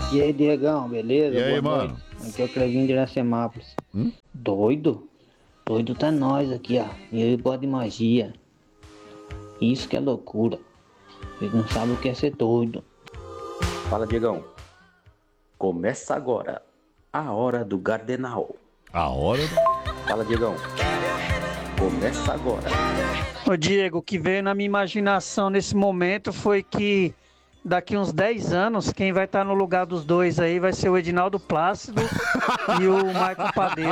E aí, Diegão, beleza? E aí, Boa mano? noite. Aqui é o Clevinho de Iracemápolis. Doido? Doido tá nós aqui, ó. E ele gosta de magia. Isso que é loucura. Ele não sabe o que é ser doido. Fala, Diegão. Começa agora a hora do Gardenal. A hora Fala, Diegão. Começa agora. Ô Diego, o que veio na minha imaginação nesse momento foi que daqui uns 10 anos, quem vai estar no lugar dos dois aí vai ser o Edinaldo Plácido e o Michael Padeiro.